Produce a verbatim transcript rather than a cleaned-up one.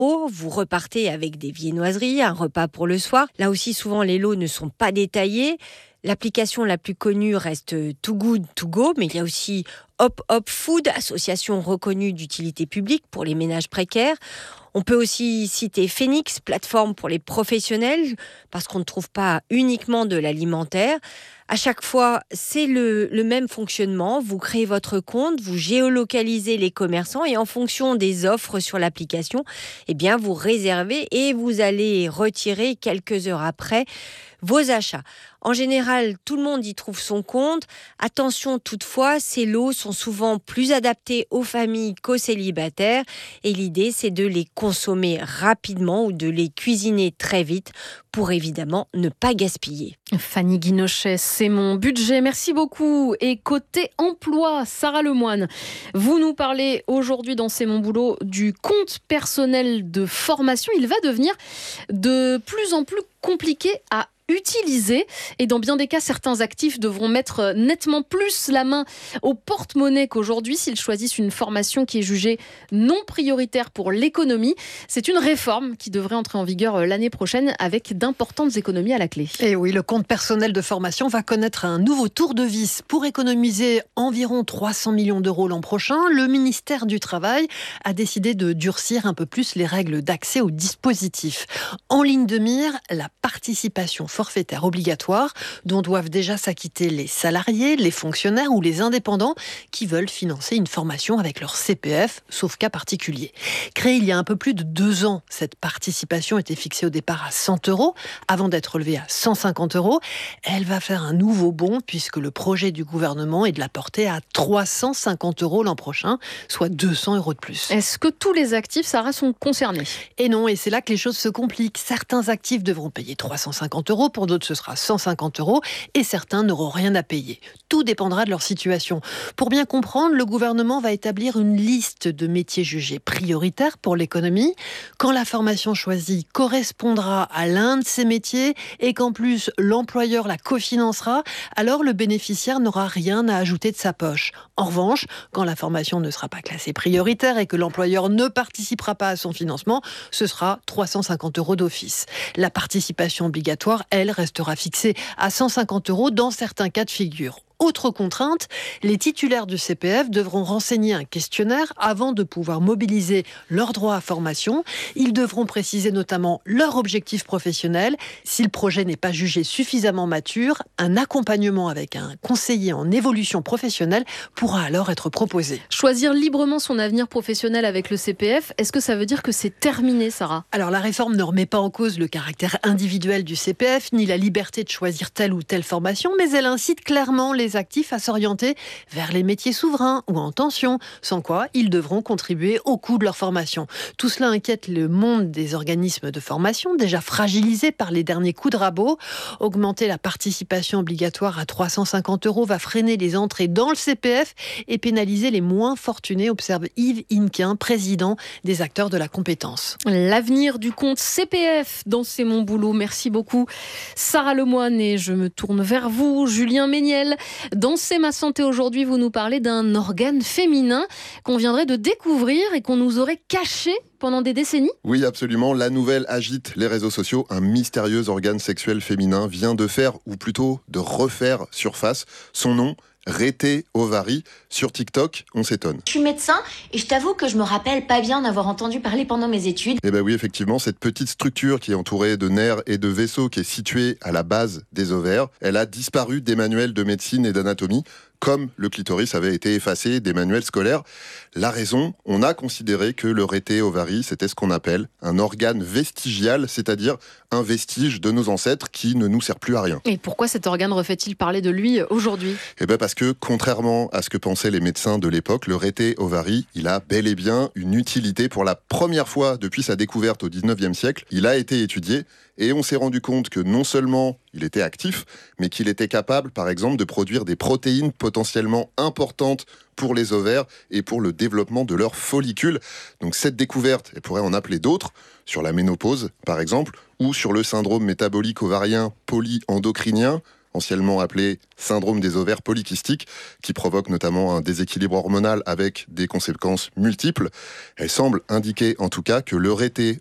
haut, vous repartez avec des viennoiseries, un repas pour le soir. Là aussi, souvent, les lots ne sont pas détaillés. L'application la plus connue reste Too Good To Go, mais il y a aussi Hop Hop Food, association reconnue d'utilité publique pour les ménages précaires. On peut aussi citer Phoenix, plateforme pour les professionnels, parce qu'on ne trouve pas uniquement de l'alimentaire. À chaque fois, c'est le, le même fonctionnement. Vous créez votre compte, vous géolocalisez les commerçants et en fonction des offres sur l'application, eh bien, vous réservez et vous allez retirer quelques heures après vos achats. En général, tout le monde y trouve son compte. Attention toutefois, ces lots sont souvent plus adaptés aux familles qu'aux célibataires. Et l'idée, c'est de les consommer rapidement ou de les cuisiner très vite pour évidemment ne pas gaspiller. Fanny Guinochet, c'est mon budget. Merci beaucoup. Et côté emploi, Sarah Lemoine, vous nous parlez aujourd'hui dans C'est mon boulot du compte personnel de formation. Il va devenir de plus en plus compliqué à utilisé et dans bien des cas, certains actifs devront mettre nettement plus la main au porte-monnaie qu'aujourd'hui s'ils choisissent une formation qui est jugée non prioritaire pour l'économie. C'est une réforme qui devrait entrer en vigueur l'année prochaine avec d'importantes économies à la clé. Et oui, le compte personnel de formation va connaître un nouveau tour de vis. Pour économiser environ trois cents millions d'euros l'an prochain, le ministère du Travail a décidé de durcir un peu plus les règles d'accès au dispositif. En ligne de mire, la participation forfaitaire obligatoire dont doivent déjà s'acquitter les salariés, les fonctionnaires ou les indépendants qui veulent financer une formation avec leur C P F, sauf cas particulier. Créée il y a un peu plus de deux ans, cette participation était fixée au départ à cent euros avant d'être relevée à cent cinquante euros. Elle va faire un nouveau bond puisque le projet du gouvernement est de la porter à trois cent cinquante euros l'an prochain, soit deux cents euros de plus. Est-ce que tous les actifs, Sarah, sont concernés ? Et non, et c'est là que les choses se compliquent. Certains actifs devront payer trois cent cinquante euros, pour d'autres ce sera cent cinquante euros et certains n'auront rien à payer. Tout dépendra de leur situation. Pour bien comprendre, le gouvernement va établir une liste de métiers jugés prioritaires pour l'économie. Quand la formation choisie correspondra à l'un de ces métiers et qu'en plus l'employeur la cofinancera, alors le bénéficiaire n'aura rien à ajouter de sa poche. En revanche, quand la formation ne sera pas classée prioritaire et que l'employeur ne participera pas à son financement, ce sera trois cent cinquante euros d'office. La participation obligatoire, elle, restera fixée à cent cinquante euros dans certains cas de figure. Autre contrainte, les titulaires du C P F devront renseigner un questionnaire avant de pouvoir mobiliser leur droit à formation. Ils devront préciser notamment leur objectif professionnel. Si le projet n'est pas jugé suffisamment mature, un accompagnement avec un conseiller en évolution professionnelle pourra alors être proposé. Choisir librement son avenir professionnel avec le C P F, est-ce que ça veut dire que c'est terminé, Sarah ? Alors la réforme ne remet pas en cause le caractère individuel du C P F, ni la liberté de choisir telle ou telle formation, mais elle incite clairement les actifs à s'orienter vers les métiers souverains ou en tension, sans quoi ils devront contribuer au coût de leur formation. Tout cela inquiète le monde des organismes de formation, déjà fragilisés par les derniers coups de rabot. Augmenter la participation obligatoire à trois cent cinquante euros va freiner les entrées dans le C P F et pénaliser les moins fortunés, observe Yves Inquin, président des acteurs de la compétence. L'avenir du compte C P F dans C'est mon boulot. Merci beaucoup, Sarah Lemoine. Et je me tourne vers vous, Julien Méniel. Dans C'est ma santé aujourd'hui, vous nous parlez d'un organe féminin qu'on viendrait de découvrir et qu'on nous aurait caché pendant des décennies ? Oui, absolument. La nouvelle agite les réseaux sociaux. Un mystérieux organe sexuel féminin vient de faire, ou plutôt de refaire surface. Son nom, Rété Ovary. Sur TikTok, on s'étonne. Je suis médecin et je t'avoue que je me rappelle pas bien d'avoir entendu parler pendant mes études. Eh bien oui, effectivement, cette petite structure qui est entourée de nerfs et de vaisseaux, qui est située à la base des ovaires, elle a disparu des manuels de médecine et d'anatomie, comme le clitoris avait été effacé des manuels scolaires. La raison, on a considéré que le rété ovary, c'était ce qu'on appelle un organe vestigial, c'est-à-dire un vestige de nos ancêtres qui ne nous sert plus à rien. Et pourquoi cet organe refait-il parler de lui aujourd'hui ? Eh bien parce que, contrairement à ce que pensaient les médecins de l'époque, le rété ovary, il a bel et bien une utilité. Pour la première fois depuis sa découverte au dix-neuvième siècle, il a été étudié et on s'est rendu compte que non seulement il était actif, mais qu'il était capable, par exemple, de produire des protéines potentiellement importantes pour les ovaires et pour le développement de leurs follicules. Donc cette découverte, elle pourrait en appeler d'autres, sur la ménopause, par exemple, ou sur le syndrome métabolique ovarien polyendocrinien, anciennement appelé syndrome des ovaires polykystiques, qui provoque notamment un déséquilibre hormonal avec des conséquences multiples. Elle semble indiquer en tout cas que le rété